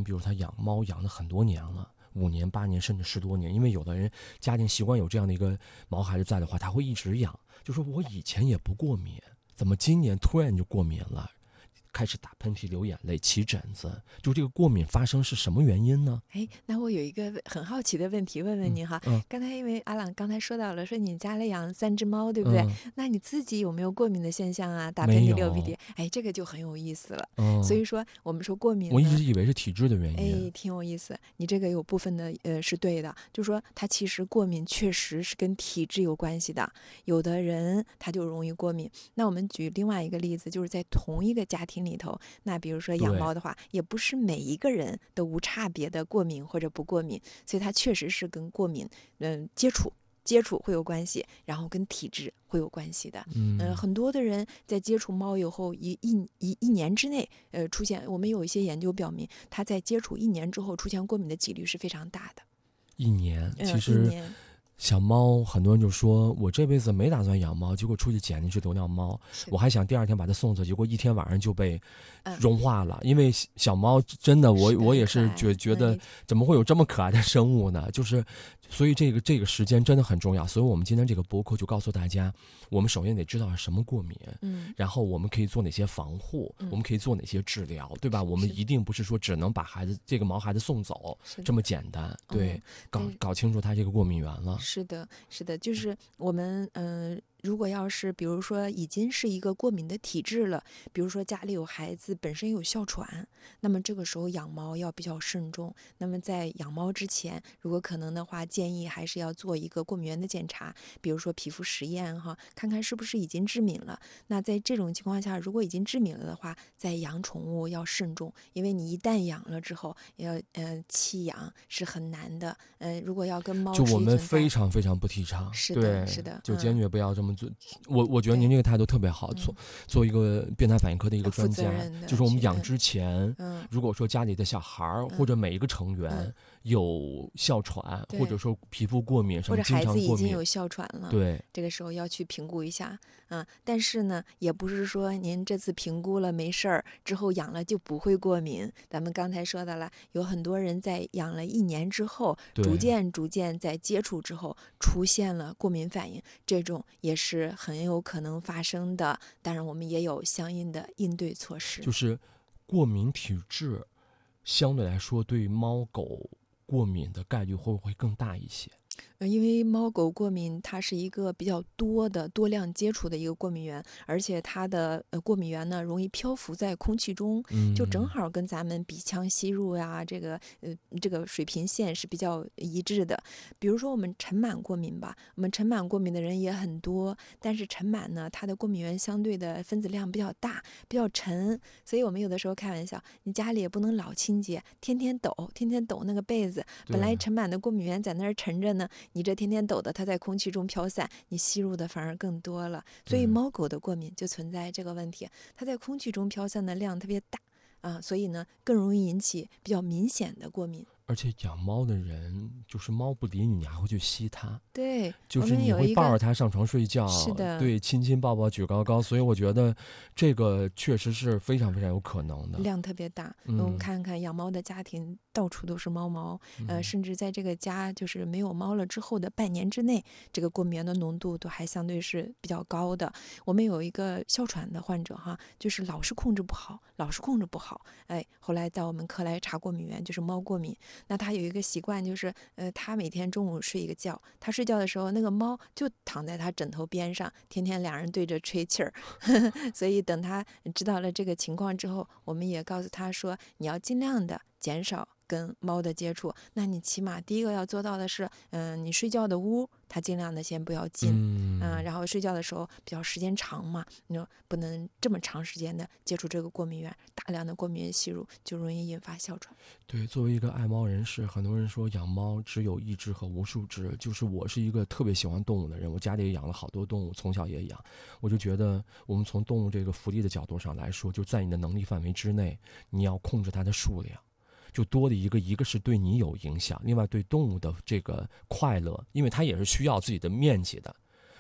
比如他养猫养了很多年了，5年、8年甚至10多年，因为有的人家庭习惯有这样的一个毛孩子在的话，他会一直养。就说我以前也不过敏，怎么今年突然就过敏了？开始打喷嚏、流眼泪、起疹子，就这个过敏发生是什么原因呢？ 那我有一个很好奇的问题问问您哈。刚才因为阿朗刚才说到了，说你家里养3只猫，对不对？那你自己有没有过敏的现象啊？打喷嚏、流鼻涕，这个就很有意思了。所以说我们说过敏呢， 我一直以为是体质的原因。 挺有意思。你这个有部分的是对的，就说它其实过敏确实是跟体质有关系的，有的人他就容易过敏。那我们举另外一个例子，就是在同一个家庭里头，那比如说养猫的话，也不是每一个人都无差别的过敏或者不过敏，所以它确实是跟过敏接触会有关系，然后跟体质会有关系的。很多的人在接触猫以后一年之内出现，我们有一些研究表明，他在接触1年之后出现过敏的几率是非常大的。 1年，其实小猫很多人就说我这辈子没打算养猫，结果出去捡的是流浪猫，我还想第2天把它送走，结果1天晚上就被融化了。因为小猫真的我也是觉得怎么会有这么可爱的生物呢？就是所以这个时间真的很重要。所以我们今天这个播客就告诉大家，我们首先得知道是什么过敏，然后我们可以做哪些防护，我们可以做哪些治疗，对吧？我们一定不是说只能把这个毛孩子送走这么简单。对，搞清楚他这个过敏源了。 是的，就是我们如果要是比如说已经是一个过敏的体质了，比如说家里有孩子本身有哮喘，那么这个时候养猫要比较慎重。那么在养猫之前，如果可能的话，建议还是要做一个过敏原的检查，比如说皮肤实验哈，看看是不是已经致敏了。那在这种情况下，如果已经致敏了的话，在养宠物要慎重，因为你一旦养了之后，要弃养是很难的。如果要跟猫就我们非常非常不提倡， 是的， 就坚决不要这么做。我觉得您这个态度特别好，做一个变态反应科的一个专家，就是我们养之前，如果说家里的小孩或者每一个成员有哮喘，或者说皮肤过敏什么， 或者孩子已经有哮喘了， 对， 这个时候要去评估一下但是呢，也不是说您这次评估了没事儿，之后养了就不会过敏。咱们刚才说到了，有很多人在养了1年之后，逐渐在接触之后出现了过敏反应，这种也是很有可能发生的。当然，我们也有相应的应对措施。 就是过敏体质相对来说对猫狗过敏的概率会不会更大一些？ 因为猫狗过敏它是一个比较多量接触的一个过敏源，而且它的过敏源呢容易漂浮在空气中，就正好跟咱们鼻腔吸入呀这个水平线是比较一致的。比如说我们尘螨过敏吧，我们尘螨过敏的人也很多，但是尘螨呢它的过敏源相对的分子量比较大，比较沉，所以我们有的时候开玩笑，你家里也不能老清洁，天天抖那个被子，本来尘螨的过敏源在那儿沉着呢，你这天天抖的它在空气中飘散，你吸入的反而更多了。所以猫狗的过敏就存在这个问题，它在空气中飘散的量特别大所以呢更容易引起比较明显的过敏。 而且养猫的人，就是猫不理你，你还会去吸它， 对， 就是你会抱着它上床睡觉， 是的， 对，亲亲抱抱举高高。所以我觉得这个确实是非常非常有可能的， 量特别大。我们看看养猫的家庭到处都是猫毛，甚至在这个家就是没有猫了之后的半年之内，这个过敏原的浓度都还相对是比较高的。我们有一个哮喘的患者哈，就是老是控制不好，后来在我们科来查过敏源，就是猫过敏。那他有一个习惯，就是他每天中午睡一个觉，他睡觉的时候那个猫就躺在他枕头边上，天天2人对着吹气儿所以等他知道了这个情况之后，我们也告诉他说，你要尽量的减少跟猫的接触。那你起码第一个要做到的是你睡觉的屋他尽量的先不要进然后睡觉的时候比较时间长嘛，你说不能这么长时间的接触这个过敏源，大量的过敏原吸入就容易引发哮喘。 对，作为一个爱猫人士，很多人说养猫只有1只和无数只，就是我是一个特别喜欢动物的人，我家里也养了好多动物，从小也养，我就觉得我们从动物这个福利的角度上来说，就在你的能力范围之内，你要控制它的数量，就多的一个是对你有影响，另外对动物的这个快乐，因为它也是需要自己的面积的，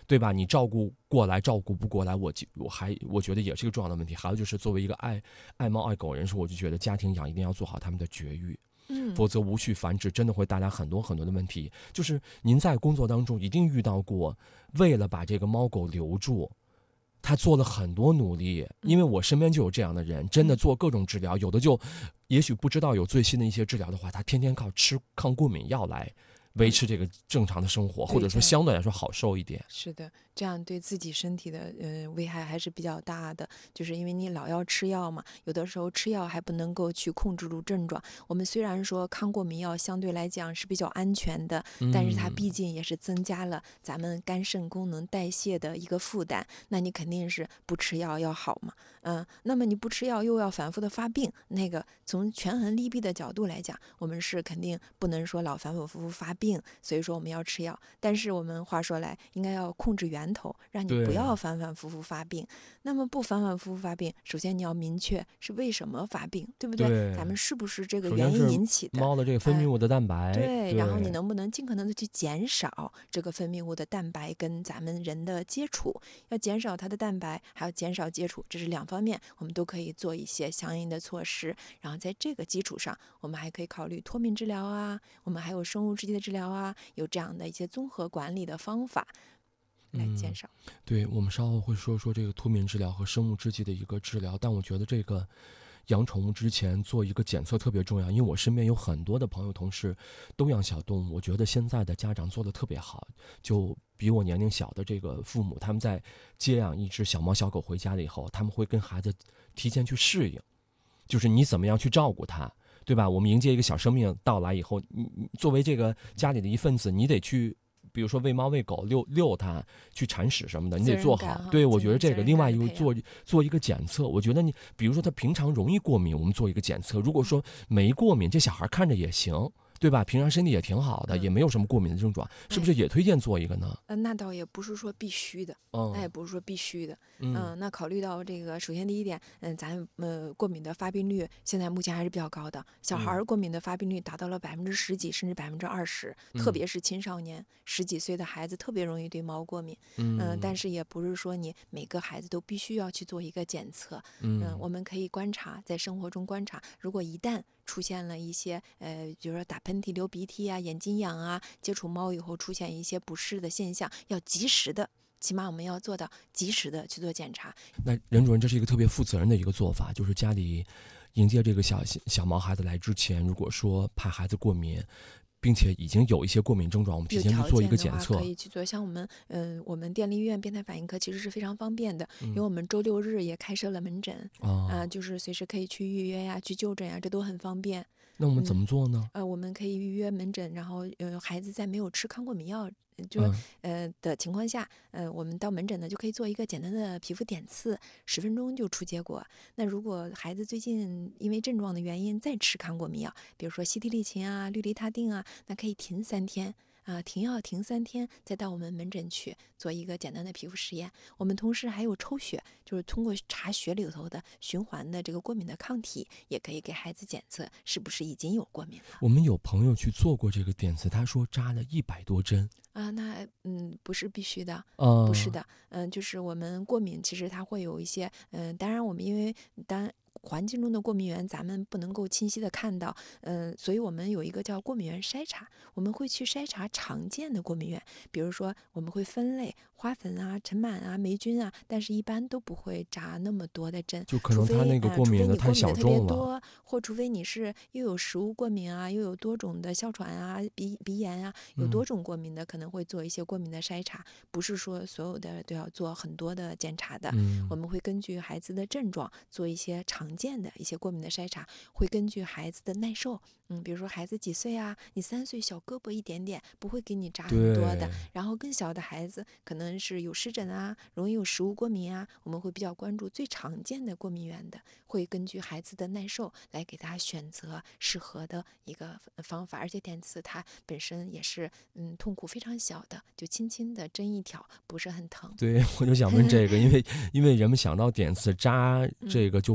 对吧？你照顾过来，照顾不过来，我觉得也是一个重要的问题。还有就是作为一个爱猫爱狗人士，我就觉得家庭养一定要做好他们的绝育。否则无序繁殖真的会带来很多很多的问题。就是您在工作当中一定遇到过，为了把这个猫狗留住，他做了很多努力，因为我身边就有这样的人，真的做各种治疗，有的就也许不知道有最新的一些治疗的话，他天天靠吃抗过敏药来维持这个正常的生活，或者说相对来说好受一点。 是的，这样对自己身体的危害还是比较大的，就是因为你老要吃药嘛，有的时候吃药还不能够去控制住症状。我们虽然说抗过敏药相对来讲是比较安全的，但是它毕竟也是增加了咱们肝肾功能代谢的一个负担，那你肯定是不吃药要好嘛。那么你不吃药又要反复的发病，那个从权衡利弊的角度来讲，我们是肯定不能说老反反复复发病，所以说我们要吃药。但是我们话说来，应该要控制源头，让你不要反反复复发病。那么不反反复复发病，首先你要明确是为什么发病，对不对？咱们是不是这个原因引起的？ 猫的这个分泌物的蛋白， 对，然后你能不能尽可能的去减少这个分泌物的蛋白跟咱们人的接触？要减少它的蛋白，还要减少接触，这是两方面，我们都可以做一些相应的措施。然后在这个基础上，我们还可以考虑脱敏治疗啊，我们还有生物制剂的治疗啊，有这样的一些综合管理的方法来减少。 对，我们稍后会说说这个脱敏治疗和生物制剂的一个治疗，但我觉得这个养宠物之前做一个检测特别重要，因为我身边有很多的朋友同事都养小动物，我觉得现在的家长做的特别好，就比我年龄小的这个父母，他们在接养一只小猫小狗回家了以后，他们会跟孩子提前去适应，就是你怎么样去照顾它，对吧？我们迎接一个小生命到来以后，你作为这个家里的一份子，你得去比如说喂猫喂狗遛它去铲屎什么的，你得做好。对，我觉得这个另外一个做一个检测，我觉得你比如说他平常容易过敏，我们做一个检测，如果说没过敏，这小孩看着也行，对吧？平常身体也挺好的，也没有什么过敏的症状，是不是也推荐做一个呢？ 那倒也不是说必须的，那也不是说必须的。那考虑到这个，首先第一点，咱过敏的发病率现在目前还是比较高的，小孩过敏的发病率达到了10%几，甚至20%，特别是青少年10几岁的孩子特别容易对猫过敏。但是也不是说你每个孩子都必须要去做一个检测。我们可以观察，在生活中观察，如果一旦出现了一些比如说打喷嚏、流鼻涕啊、眼睛痒啊，接触猫以后出现一些不适的现象，要及时的，起码我们要做到及时的去做检查。 那任主任，这是一个特别负责任的一个做法，就是家里迎接这个小毛孩子来之前，如果说怕孩子过敏，并且已经有一些过敏症状，我们提前去做一个检测， 可以去做。像我们电力医院变态反应科其实是非常方便的，因为我们周6日也开设了门诊，就是随时可以去预约呀、去就诊呀，这都很方便。 那我们怎么做呢？ 我们可以预约门诊，然后孩子在没有吃抗过敏药的情况下，我们到门诊呢就可以做一个简单的皮肤点刺，10分钟就出结果。那如果孩子最近因为症状的原因再吃抗过敏药，比如说西替利嗪啊、氯雷他定啊，那可以停3天。停药停3天，再到我们门诊去做一个简单的皮肤实验。我们同时还有抽血，就是通过查血里头的循环的这个过敏的抗体，也可以给孩子检测是不是已经有过敏了。 我们有朋友去做过这个点刺，他说扎了100多针那不是必须的，不是的，就是我们过敏其实它会有一些，当然我们因为环境中的过敏源咱们不能够清晰的看到，所以我们有一个叫过敏源筛查，我们会去筛查常见的过敏源，比如说我们会分类花粉啊、尘螨啊、霉菌啊，但是一般都不会扎那么多的针， 就可能他那个过敏的太小众了， 或除非你是又有食物过敏啊，又有多种的哮喘啊、鼻炎啊，有多种过敏的，可能会做一些过敏的筛查，不是说所有的都要做很多的检查的，我们会根据孩子的症状做一些常见的一些过敏的筛查，会根据孩子的耐受，比如说孩子几岁啊，你3岁小胳膊一点点，不会给你扎很多的，然后更小的孩子可能是有湿疹啊，容易有食物过敏啊，我们会比较关注最常见的过敏源的，会根据孩子的耐受来给他选择适合的一个方法，而且点刺它本身也是痛苦非常小的，就轻轻的针一条，不是很疼。 对，我就想问这个，因为人们想到点刺扎这个就会觉得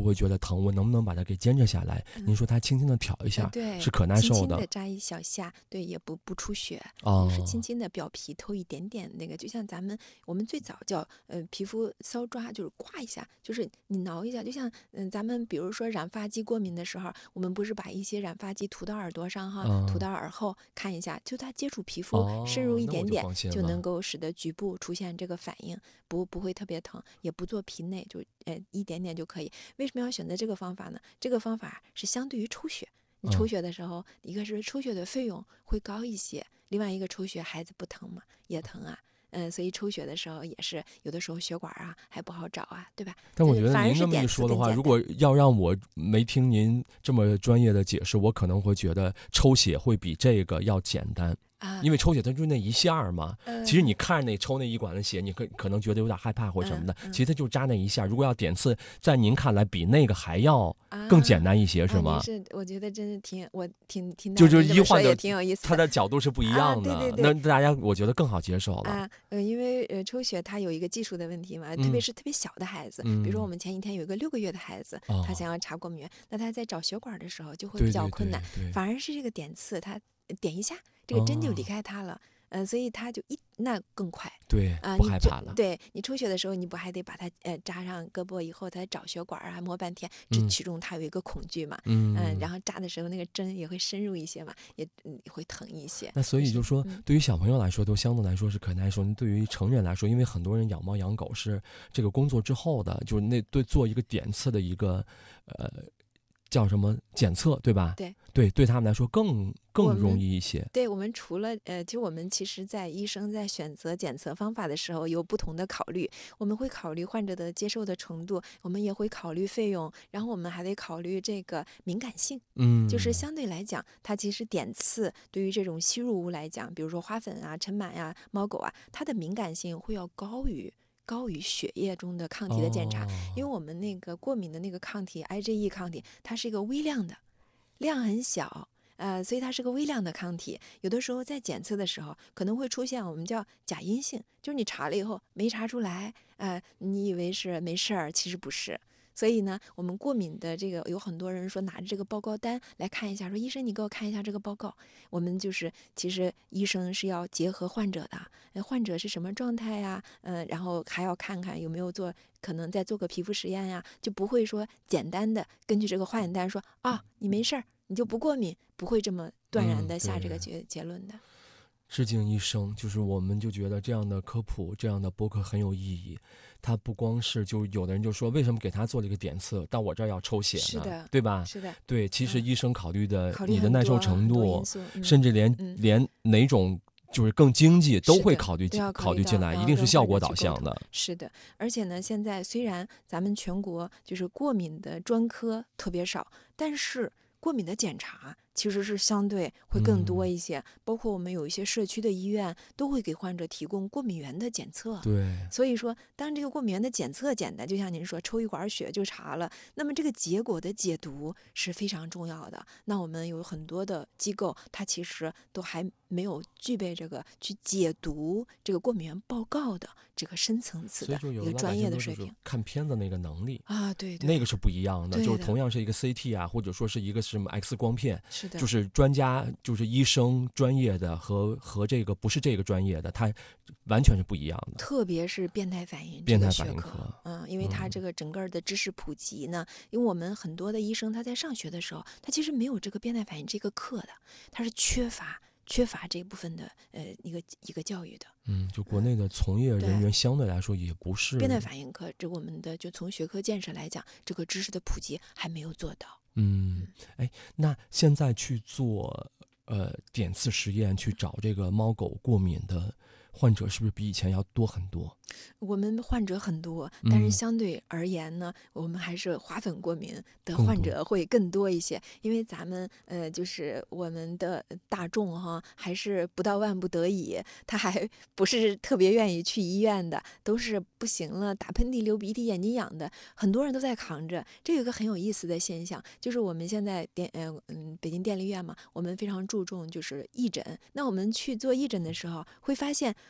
疼，我能不能把它给坚持下来？您说它轻轻的挑一下， 对， 是可耐受的。 轻轻的扎一小下，对，也不出血，就是轻轻的表皮透一点点那个，就像我们最早叫皮肤搔抓，就是刮一下，就是你挠一下，就像咱们比如说染发剂过敏的时候，我们不是把一些染发剂涂到耳朵上哈，涂到耳后看一下，就它接触皮肤深入一点点，就能够使得局部出现这个反应，不会特别疼，也不做皮内，就一点点就可以。为什么要选择这个方法呢？这个方法是相对于抽血，你抽血的时候，一个是抽血的费用会高一些，另外一个抽血孩子不疼嘛，也疼啊。所以抽血的时候也是有的时候血管啊还不好找啊，对吧？ 但我觉得您这么一说的话，如果要让我没听您这么专业的解释，我可能会觉得抽血会比这个要简单。因为抽血它就那一下嘛，其实你看着那抽那一管的血，你可能觉得有点害怕或什么的，其实它就扎那一下。如果要点刺，在您看来比那个还要更简单一些，是吗？ 我觉得真是听就是医患也挺有意思的， 他的角度是不一样的。 对， 那大家我觉得更好接受了因为抽血它有一个技术的问题嘛，特别是特别小的孩子，比如说我们前几天有一个6个月的孩子，他想要查过敏源，那他在找血管的时候就会比较困难，反而是这个点刺，他点一下，这个针就离开他了。所以他就那更快， 对不害怕了。 对，你抽血的时候，你不还得把它扎上胳膊以后，他找血管啊，摸半天，这其中他有一个恐惧嘛，然后扎的时候那个针也会深入一些嘛，也会疼一些。 那所以就说，对于小朋友来说，都相对来说是可耐受；对于成人来说，因为很多人养猫养狗是这个工作之后的，就是做一个点刺的一个叫什么检测，对吧？对他们来说更容易一些。 对，我们除了就我们其实在医生在选择检测方法的时候有不同的考虑，我们会考虑患者的接受的程度，我们也会考虑费用，然后我们还得考虑这个敏感性。就是相对来讲，它其实点刺对于这种吸入物来讲，比如说花粉啊、尘螨呀、猫狗啊，它的敏感性会要高于血液中的抗体的检查，因为我们那个过敏的那个抗体 IgE 抗体，它是一个微量的，量很小，所以它是个微量的抗体。有的时候在检测的时候，可能会出现我们叫假阴性，就是你查了以后没查出来，你以为是没事儿，其实不是。所以呢，我们过敏的这个有很多人说拿着这个报告单来看一下，说医生你给我看一下这个报告。我们就是其实医生是要结合患者的，患者是什么状态呀？然后还要看看有没有可能再做个皮肤实验呀，就不会说简单的根据这个化验单说你没事儿，你就不过敏，不会这么断然的下这个结论的。 致敬医生，就是我们就觉得这样的科普、这样的播客很有意义。它不光是就有的人就说为什么给他做了一个点刺，但我这儿要抽血呢？ 是的， 对吧？ 是的， 对，其实医生考虑的你的耐受程度， 甚至连哪种就是更经济都会考虑进来，一定是效果导向的。 是的，而且呢，现在虽然咱们全国就是过敏的专科特别少，但是过敏的检查其实是相对会更多一些，包括我们有一些社区的医院都会给患者提供过敏源的检测。 对， 所以说当这个过敏源的检测简单，就像您说抽一管血就查了，那么这个结果的解读是非常重要的。那我们有很多的机构，它其实都还没有具备这个去解读这个过敏源报告的这个深层次的一个专业的水平， 看片子那个能力对， 那个是不一样的。就是同样是一个 CT 啊，或者说是一个什么 X 光片，就是专家就是医生专业的和这个不是这个专业的，它完全是不一样的。 特别是变态反应科， 因为它这个整个的知识普及呢，因为我们很多的医生他在上学的时候，他其实没有这个变态反应这个课的，他是缺乏这部分的一个教育的。 就国内的从业人员相对来说也不是变态反应科，这我们的就从学科建设来讲，这个知识的普及还没有做到。 那现在去做点刺实验，去找这个猫狗过敏的患者，是不是比以前要多很多？ 我们患者很多，但是相对而言呢，我们还是花粉过敏的患者会更多一些，因为咱们就是我们的大众还是不到万不得已，他还不是特别愿意去医院的，都是不行了，打喷嚏、流鼻涕、眼睛痒的，很多人都在扛着。这有一个很有意思的现象，就是我们现在北京电力院嘛，我们非常注重就是义诊。那我们去做义诊的时候，会发现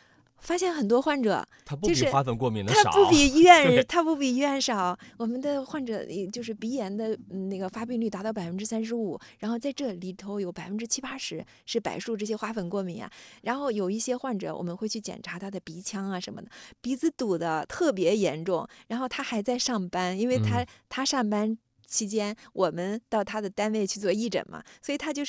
发现很多患者他不比花粉过敏的少， 他不比医院他不比医院少。我们的患者就是鼻炎的那个发病率达到35%，然后在这里头有70%-80%是柏树这些花粉过敏啊。然后有一些患者我们会去检查他的鼻腔啊什么的，鼻子堵的特别严重，然后他还在上班，因为他上班期间我们到他的单位去做义诊嘛，所以他就是